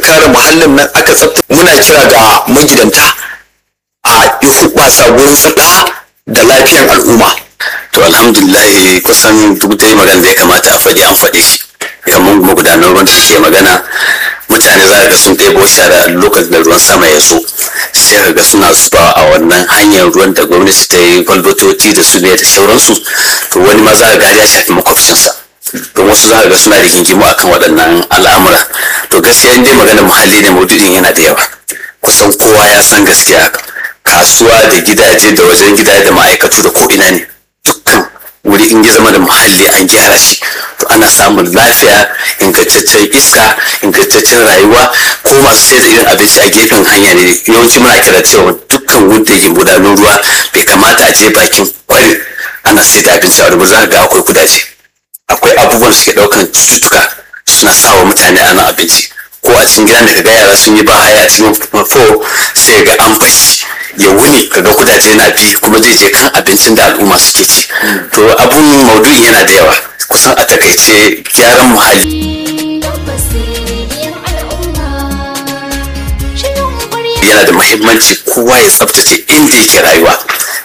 kare muhallin nan aka tsafta. Muna kira ga magidanta a yi hubbasa wurin tsafta da lafiyar al'umma. To alhamdulillah kusan duk dai magana da ya kamata a faɗi an faɗi shi. Kamar magudanar ruwan da suke magana, mutane za ga sun ɗebo shara a lokacin da ruwan sama ya zo, sai ga suna zuba a wannan hanyar ruwan da gwamnati ta yi kwalbatoci da su ne da sauransu. To wani ma za ga ya shafi makwabcinsa, don wasu za ga suna rigingimu akan waɗannan al'amura. To gaskiya in dai magana muhalli ne, maudu'in yana da yawa, kusan kowa ya san gaskiya. Kasuwa da gidaje da wajen gidaje da ma'aikatu da ko'ina ne, dukkan wuri in ya zama da muhalli an gyara shi, to ana samun lafiya, ingantaccen iska, ingantaccen rayuwa. Ko masu sai da irin abinci a gefen hanya ne, yawanci muna kira cewa dukkan wanda ke gudanar ruwa bai kamata a je bakin kwarin ana sai da abinci a rubuta. Za ga akwai kudaje, akwai abubuwan suke daukan cututtuka suna sawa mutane ana abinci. Ko a cikin gidan da kaga yara sun yi ba haya a cikin fo, sai ga an fashi ya wuni, kaga kudaje na bi kuma zai je kan abincin da al'umma suke ci. To abun maudu'in yana da yawa, kusan a takaice gyaran muhalli yana da muhimmanci. Kowa ya tsaftace inda yake rayuwa,